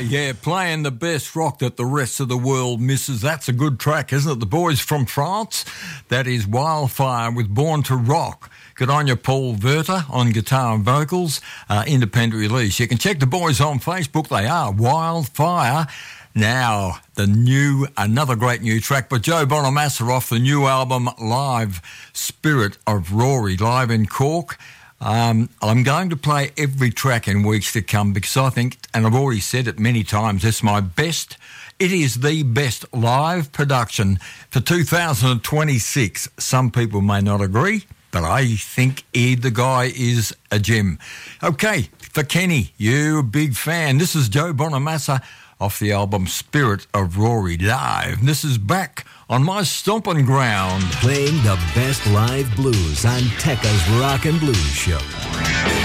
yeah, playing the best rock that the rest of the world misses. That's a good track, isn't it? The boys from France, that is Wildfire with Born to Rock. Good on you, Paul Verter, on guitar and vocals, independent release. You can check the boys on Facebook. They are Wildfire. Now, another great new track by Joe Bonamassa off the new album Live, Spirit of Rory, live in Cork. I'm going to play every track in weeks to come because I think, and I've already said it many times, it is the best live production for 2026. Some people may not agree, but I think the guy is a gem. Okay, for Kenny, you a big fan. This is Joe Bonamassa off the album Spirit of Rory Live. This is back on my stomping ground. Playing the best live blues on Tekka's Rock and Blues Show.